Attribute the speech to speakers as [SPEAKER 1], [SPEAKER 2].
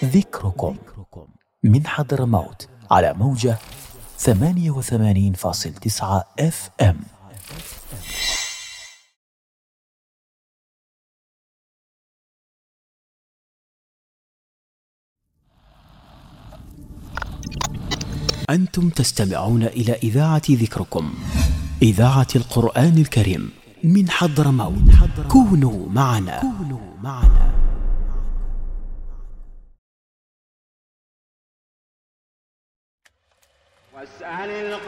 [SPEAKER 1] ذكركم من حضرموت على موجة 88.9 FM. أنتم تستمعون إلى إذاعة ذكركم، إذاعة القرآن الكريم من حضرموت. كونوا معنا.